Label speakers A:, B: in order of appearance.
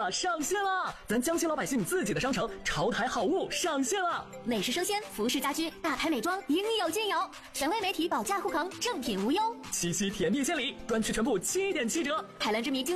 A: 呀上线了！咱江西老百姓自己的商城潮台好物上线了，
B: 美食生鲜、服饰家居、大牌美妆应有尽有，权威媒体保驾护航，正品无忧。
A: 7夕甜蜜献礼，专区全部7.7折，
B: 海蓝之谜精